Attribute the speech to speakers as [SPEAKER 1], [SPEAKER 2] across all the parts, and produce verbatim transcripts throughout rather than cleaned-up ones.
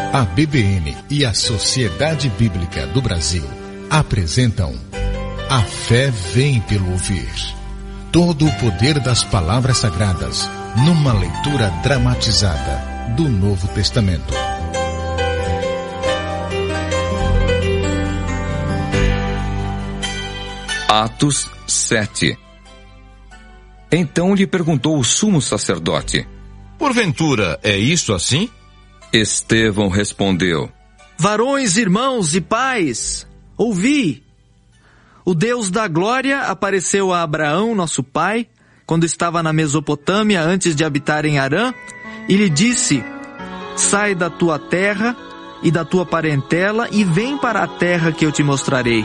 [SPEAKER 1] A B B N e a Sociedade Bíblica do Brasil apresentam A Fé Vem pelo Ouvir. Todo o poder das palavras sagradas numa leitura dramatizada do Novo Testamento.
[SPEAKER 2] Atos sete. Então lhe perguntou o sumo sacerdote:
[SPEAKER 3] Porventura é isso assim?
[SPEAKER 2] Estevão respondeu:
[SPEAKER 4] Varões, irmãos e pais, ouvi! O Deus da glória apareceu a Abraão, nosso pai, quando estava na Mesopotâmia antes de habitar em Harã, e lhe disse: Sai da tua terra e da tua parentela e vem para a terra que eu te mostrarei.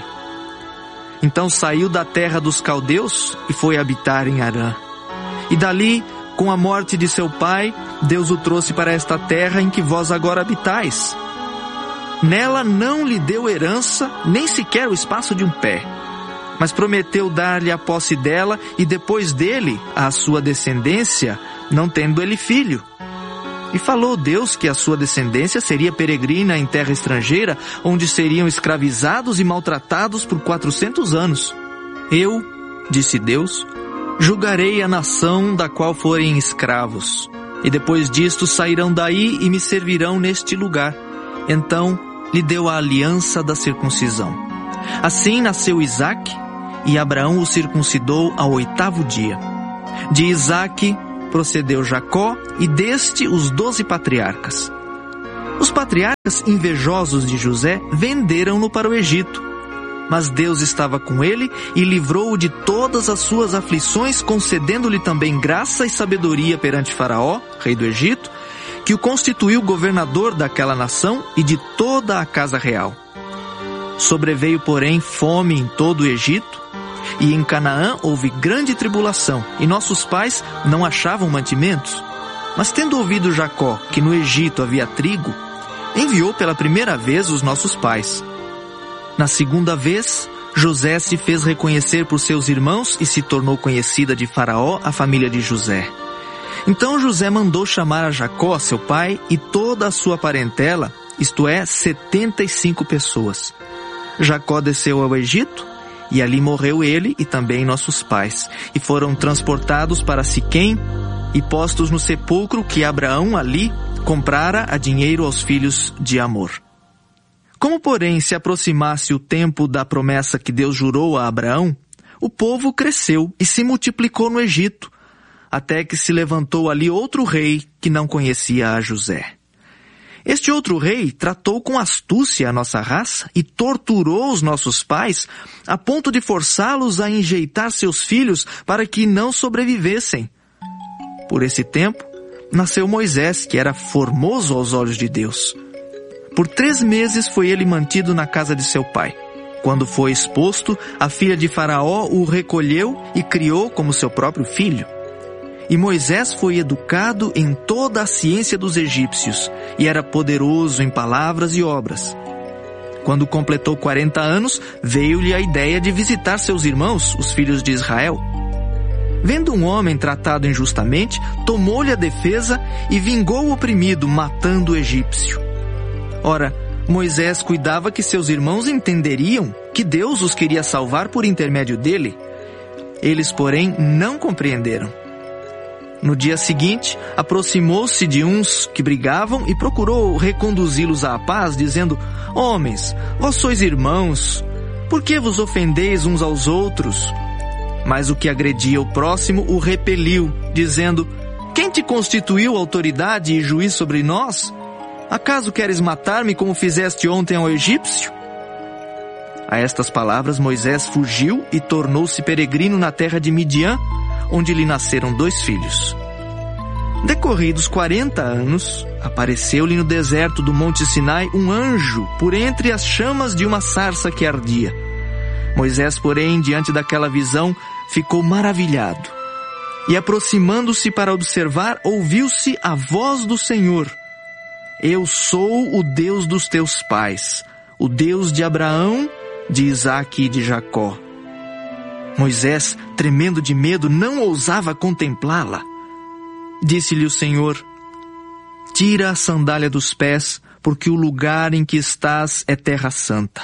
[SPEAKER 4] Então saiu da terra dos caldeus e foi habitar em Harã. E dali, com a morte de seu pai, Deus o trouxe para esta terra em que vós agora habitais. Nela não lhe deu herança, nem sequer o espaço de um pé, mas prometeu dar-lhe a posse dela e depois dele a sua descendência, não tendo ele filho. E falou Deus que a sua descendência seria peregrina em terra estrangeira, onde seriam escravizados e maltratados por quatrocentos anos. Eu, disse Deus, julgarei a nação da qual forem escravos, e depois disto sairão daí e me servirão neste lugar. Então lhe deu a aliança da circuncisão. Assim nasceu Isaque, e Abraão o circuncidou ao oitavo dia. De Isaque procedeu Jacó, e deste os doze patriarcas. Os patriarcas invejosos de José venderam-no para o Egito. Mas Deus estava com ele e livrou-o de todas as suas aflições, concedendo-lhe também graça e sabedoria perante Faraó, rei do Egito, que o constituiu governador daquela nação e de toda a casa real. Sobreveio, porém, fome em todo o Egito, e em Canaã houve grande tribulação, e nossos pais não achavam mantimentos. Mas tendo ouvido Jacó que no Egito havia trigo, enviou pela primeira vez os nossos pais. Na segunda vez, José se fez reconhecer por seus irmãos e se tornou conhecida de Faraó a família de José. Então José mandou chamar a Jacó, seu pai, e toda a sua parentela, isto é, setenta e cinco pessoas. Jacó desceu ao Egito, e ali morreu ele e também nossos pais, e foram transportados para Siquém e postos no sepulcro que Abraão ali comprara a dinheiro aos filhos de Amor. Como, porém, se aproximasse o tempo da promessa que Deus jurou a Abraão, o povo cresceu e se multiplicou no Egito, até que se levantou ali outro rei que não conhecia a José. Este outro rei tratou com astúcia a nossa raça e torturou os nossos pais a ponto de forçá-los a enjeitar seus filhos para que não sobrevivessem. Por esse tempo, nasceu Moisés, que era formoso aos olhos de Deus. Por três meses foi ele mantido na casa de seu pai. Quando foi exposto, a filha de Faraó o recolheu e criou como seu próprio filho. E Moisés foi educado em toda a ciência dos egípcios, e era poderoso em palavras e obras. Quando completou quarenta anos, veio-lhe a ideia de visitar seus irmãos, os filhos de Israel. Vendo um homem tratado injustamente, tomou-lhe a defesa e vingou o oprimido, matando o egípcio. Ora, Moisés cuidava que seus irmãos entenderiam que Deus os queria salvar por intermédio dele. Eles, porém, não compreenderam. No dia seguinte, aproximou-se de uns que brigavam e procurou reconduzi-los à paz, dizendo: Homens, vós sois irmãos, por que vos ofendeis uns aos outros? Mas o que agredia o próximo o repeliu, dizendo: Quem te constituiu autoridade e juiz sobre nós? Acaso queres matar-me como fizeste ontem ao egípcio? A estas palavras Moisés fugiu e tornou-se peregrino na terra de Midian, onde lhe nasceram dois filhos. Decorridos quarenta anos, apareceu-lhe no deserto do Monte Sinai um anjo por entre as chamas de uma sarça que ardia. Moisés, porém, diante daquela visão, ficou maravilhado. E aproximando-se para observar, ouviu-se a voz do Senhor: Eu sou o Deus dos teus pais, o Deus de Abraão, de Isaque e de Jacó. Moisés, tremendo de medo, não ousava contemplá-la. Disse-lhe o Senhor: Tira a sandália dos pés, porque o lugar em que estás é terra santa.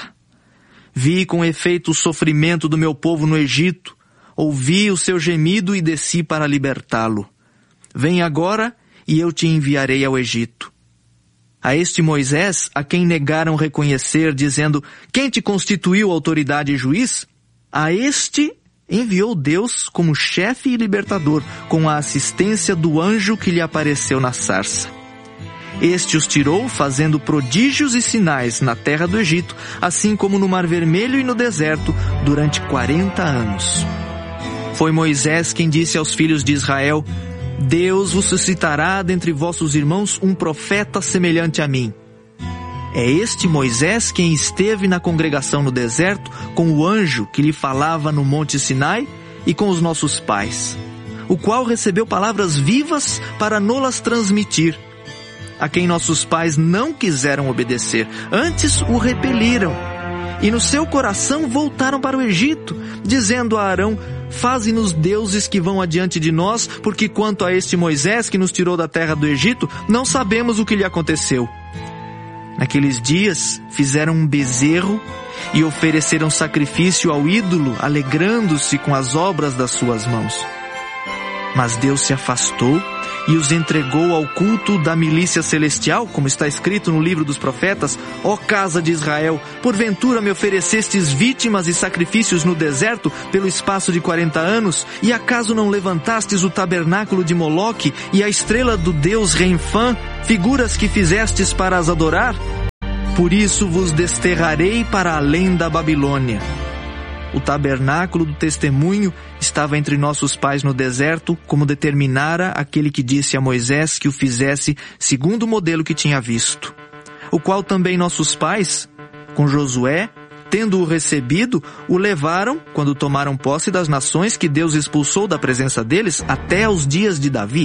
[SPEAKER 4] Vi com efeito o sofrimento do meu povo no Egito, ouvi o seu gemido e desci para libertá-lo. Vem agora e eu te enviarei ao Egito. A este Moisés, a quem negaram reconhecer, dizendo, quem te constituiu autoridade e juiz? A este enviou Deus como chefe e libertador, com a assistência do anjo que lhe apareceu na sarça. Este os tirou, fazendo prodígios e sinais na terra do Egito, assim como no Mar Vermelho e no deserto, durante quarenta anos. Foi Moisés quem disse aos filhos de Israel, Deus vos suscitará dentre vossos irmãos um profeta semelhante a mim. É este Moisés quem esteve na congregação no deserto com o anjo que lhe falava no monte Sinai e com os nossos pais, o qual recebeu palavras vivas para nolas transmitir, a quem nossos pais não quiseram obedecer, antes o repeliram, e no seu coração voltaram para o Egito, dizendo a Arão, faze-nos deuses que vão adiante de nós, porque quanto a este Moisés que nos tirou da terra do Egito, não sabemos o que lhe aconteceu. Naqueles dias fizeram um bezerro e ofereceram sacrifício ao ídolo, alegrando-se com as obras das suas mãos. Mas Deus se afastou e os entregou ao culto da milícia celestial, como está escrito no livro dos profetas, ó casa de Israel, porventura me oferecestes vítimas e sacrifícios no deserto pelo espaço de quarenta anos, e acaso não levantastes o tabernáculo de Moloque e a estrela do deus Renfã, figuras que fizestes para as adorar? Por isso vos desterrarei para além da Babilônia. O tabernáculo do testemunho estava entre nossos pais no deserto, como determinara aquele que disse a Moisés que o fizesse segundo o modelo que tinha visto. O qual também nossos pais, com Josué, tendo-o recebido, o levaram, quando tomaram posse das nações que Deus expulsou da presença deles, até aos dias de Davi.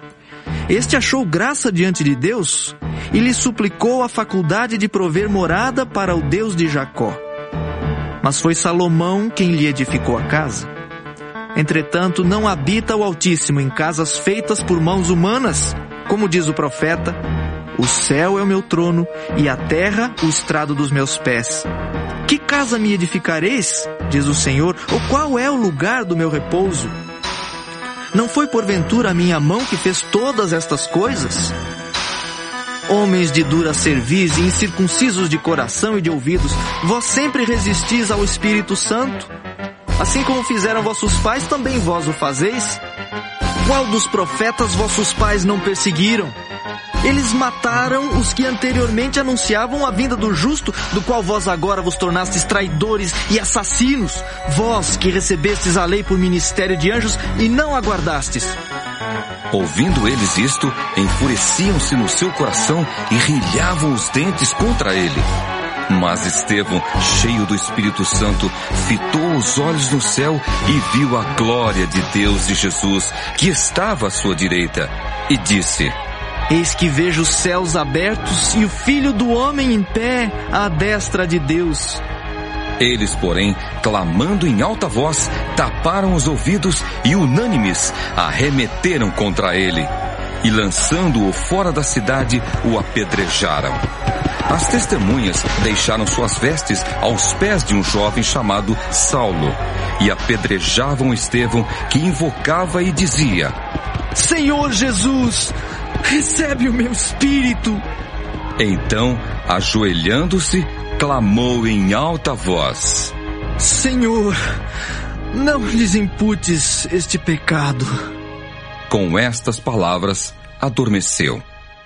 [SPEAKER 4] Este achou graça diante de Deus e lhe suplicou a faculdade de prover morada para o Deus de Jacó. Mas foi Salomão quem lhe edificou a casa. Entretanto, não habita o Altíssimo em casas feitas por mãos humanas, como diz o profeta, o céu é o meu trono e a terra o estrado dos meus pés. Que casa me edificareis, diz o Senhor, ou qual é o lugar do meu repouso? Não foi porventura a minha mão que fez todas estas coisas? Homens de dura cerviz e incircuncisos de coração e de ouvidos, vós sempre resistis ao Espírito Santo? Assim como fizeram vossos pais, também vós o fazeis? Qual dos profetas vossos pais não perseguiram? Eles mataram os que anteriormente anunciavam a vinda do justo, do qual vós agora vos tornastes traidores e assassinos, vós que recebestes a lei por ministério de anjos e não aguardastes.
[SPEAKER 2] Ouvindo eles isto, enfureciam-se no seu coração e rilhavam os dentes contra ele. Mas Estevão, cheio do Espírito Santo, fitou os olhos no céu e viu a glória de Deus e Jesus, que estava à sua direita, e disse:
[SPEAKER 4] Eis que vejo os céus abertos e o Filho do Homem em pé à destra de Deus.
[SPEAKER 2] Eles, porém, clamando em alta voz, taparam os ouvidos e, unânimes, arremeteram contra ele, e lançando-o fora da cidade, o apedrejaram. As testemunhas deixaram suas vestes aos pés de um jovem chamado Saulo, e apedrejavam Estevão, que invocava e dizia:
[SPEAKER 4] Senhor Jesus, recebe o meu espírito.
[SPEAKER 2] Então, ajoelhando-se, clamou em alta voz:
[SPEAKER 4] Senhor, não lhes imputes este pecado.
[SPEAKER 2] Com estas palavras, adormeceu.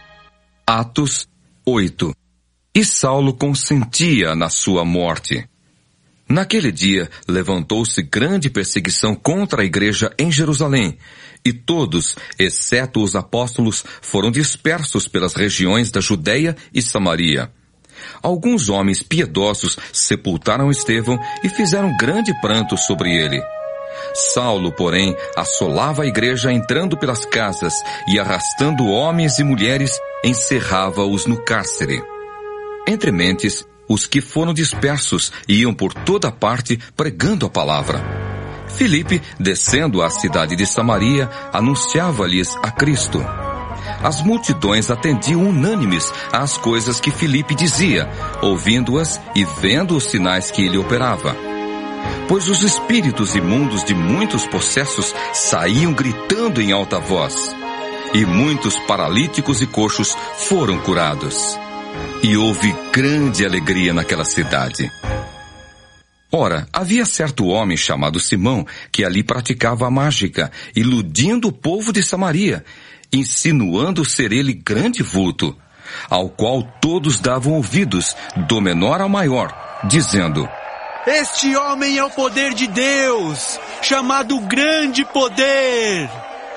[SPEAKER 2] Atos oito. E Saulo consentia na sua morte. Naquele dia, levantou-se grande perseguição contra a igreja em Jerusalém, e todos, exceto os apóstolos, foram dispersos pelas regiões da Judeia e Samaria. Alguns homens piedosos sepultaram Estevão e fizeram grande pranto sobre ele. Saulo, porém, assolava a igreja entrando pelas casas e, arrastando homens e mulheres, encerrava-os no cárcere. Entre mentes, os que foram dispersos iam por toda parte pregando a palavra. Filipe, descendo à cidade de Samaria, anunciava-lhes a Cristo. as multidões atendiam unânimes às coisas que Filipe dizia, ouvindo-as e vendo os sinais que ele operava. Pois os espíritos imundos de muitos possessos saíam gritando em alta voz, e muitos paralíticos e coxos foram curados. E houve grande alegria naquela cidade. Ora, havia certo homem chamado Simão, que ali praticava a mágica, iludindo o povo de Samaria, insinuando ser ele grande vulto, ao qual todos davam ouvidos, do menor ao maior, dizendo:
[SPEAKER 5] Este homem é o poder de Deus, chamado Grande Poder.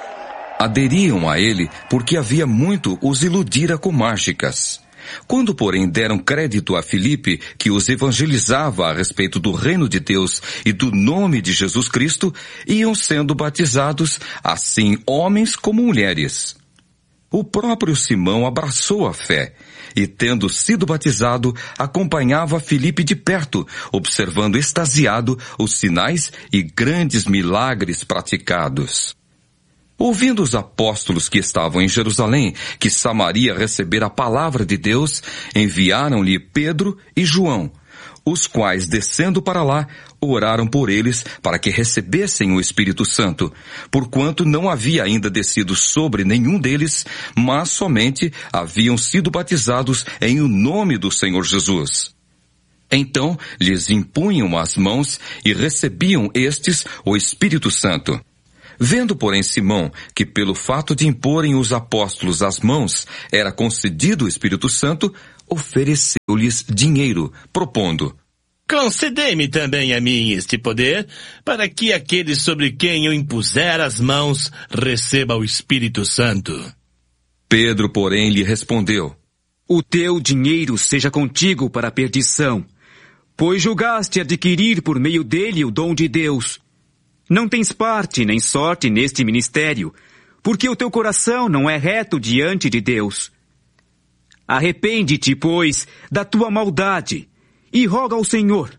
[SPEAKER 2] Aderiam a ele porque havia muito os iludira com mágicas. Quando, porém, deram crédito a Filipe, que os evangelizava a respeito do reino de Deus e do nome de Jesus Cristo, iam sendo batizados, assim homens como mulheres. O próprio Simão abraçou a fé, e tendo sido batizado, acompanhava Filipe de perto, observando extasiado os sinais e grandes milagres praticados. Ouvindo os apóstolos que estavam em Jerusalém, que Samaria recebera a palavra de Deus, enviaram-lhe Pedro e João, os quais, descendo para lá, oraram por eles para que recebessem o Espírito Santo, porquanto não havia ainda descido sobre nenhum deles, mas somente haviam sido batizados em o nome do Senhor Jesus. Então lhes impunham as mãos e recebiam estes o Espírito Santo. Vendo, porém, Simão, que pelo fato de imporem os apóstolos as mãos, era concedido o Espírito Santo, ofereceu-lhes dinheiro, propondo:
[SPEAKER 5] Concedei-me também a mim este poder, para que aquele sobre quem eu impuser as mãos receba o Espírito Santo.
[SPEAKER 2] Pedro, porém, lhe respondeu:
[SPEAKER 6] O teu dinheiro seja contigo para a perdição, pois julgaste adquirir por meio dele o dom de Deus. Não tens parte nem sorte neste ministério, porque o teu coração não é reto diante de Deus. Arrepende-te, pois, da tua maldade, e roga ao Senhor.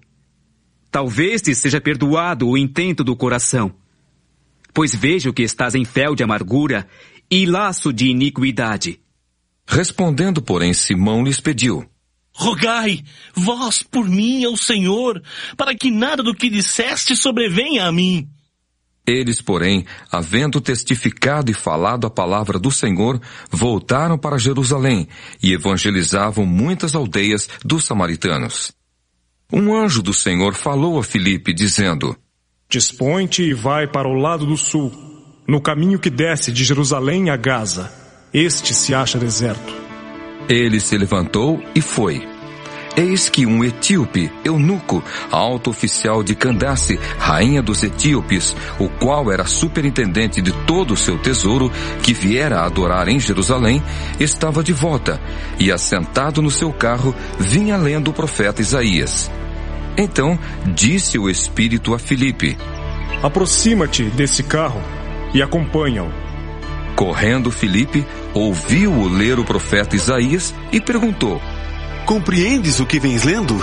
[SPEAKER 6] Talvez te seja perdoado o intento do coração, pois vejo que estás em fel de amargura e laço de iniquidade.
[SPEAKER 2] Respondendo, porém, Simão lhes pediu:
[SPEAKER 5] Rogai, vós por mim ao Senhor, para que nada do que disseste sobrevenha a mim.
[SPEAKER 2] Eles, porém, havendo testificado e falado a palavra do Senhor, voltaram para Jerusalém e evangelizavam muitas aldeias dos samaritanos. Um anjo do Senhor falou a Filipe, dizendo:
[SPEAKER 7] Dispõe-te e vai para o lado do sul, no caminho que desce de Jerusalém a Gaza. Este se acha deserto.
[SPEAKER 2] Ele se levantou e foi. Eis que um etíope, eunuco, alto oficial de Candace, rainha dos etíopes, o qual era superintendente de todo o seu tesouro, que viera adorar em Jerusalém, estava de volta, e assentado no seu carro, vinha lendo o profeta Isaías. Então disse o Espírito a Filipe:
[SPEAKER 7] Aproxima-te desse carro e acompanha-o.
[SPEAKER 2] Correndo Filipe, ouviu-o ler o profeta Isaías e perguntou:
[SPEAKER 8] Compreendes o que vens lendo?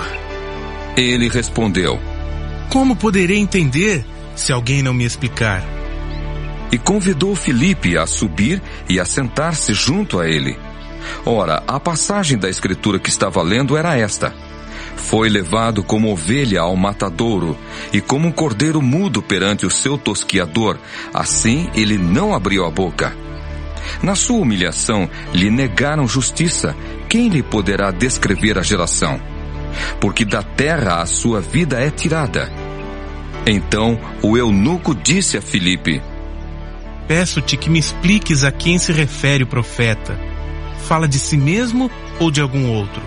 [SPEAKER 2] Ele respondeu:
[SPEAKER 9] Como poderei entender se alguém não me explicar?
[SPEAKER 2] E convidou Filipe a subir e a sentar-se junto a ele. Ora, a passagem da escritura que estava lendo era esta: Foi levado como ovelha ao matadouro, e como um cordeiro mudo perante o seu tosquiador, assim ele não abriu a boca. Na sua humilhação, lhe negaram justiça. Quem lhe poderá descrever a geração? Porque da terra a sua vida é tirada. Então o eunuco disse a Filipe:
[SPEAKER 9] Peço-te que me expliques a quem se refere o profeta. Fala de si mesmo ou de algum outro?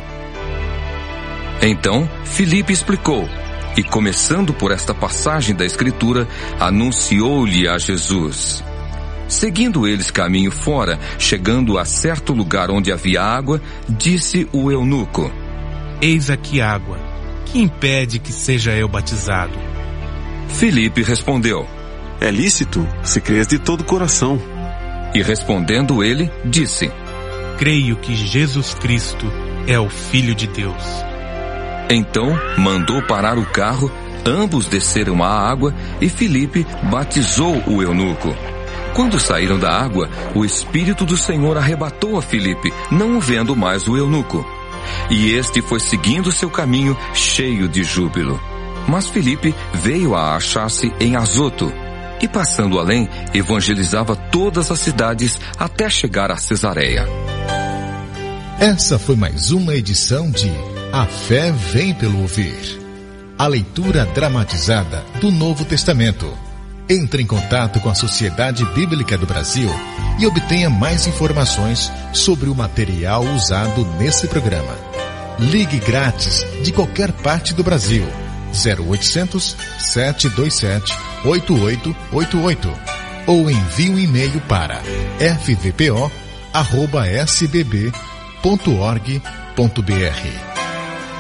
[SPEAKER 2] Então Filipe explicou, e começando por esta passagem da Escritura, anunciou-lhe a Jesus. Seguindo eles caminho fora, chegando a certo lugar onde havia água, disse o eunuco:
[SPEAKER 9] Eis aqui água. Que impede que seja eu batizado?
[SPEAKER 2] Filipe respondeu:
[SPEAKER 8] É lícito, se crês de todo o coração.
[SPEAKER 2] E respondendo ele, disse:
[SPEAKER 9] Creio que Jesus Cristo é o Filho de Deus.
[SPEAKER 2] Então mandou parar o carro, ambos desceram à água e Filipe batizou o eunuco. Quando saíram da água, o Espírito do Senhor arrebatou a Filipe, não vendo mais o eunuco. E este foi seguindo seu caminho cheio de júbilo. Mas Filipe veio a achar-se em Azoto, e passando além, evangelizava todas as cidades até chegar a Cesareia.
[SPEAKER 1] Essa foi mais uma edição de A Fé Vem Pelo Ouvir. A leitura dramatizada do Novo Testamento. Entre em contato com a Sociedade Bíblica do Brasil e obtenha mais informações sobre o material usado nesse programa. Ligue grátis de qualquer parte do Brasil. zero oitocentos, sete dois sete, oito oito oito oito ou envie um e-mail para f v p o arroba s b b ponto org ponto b r.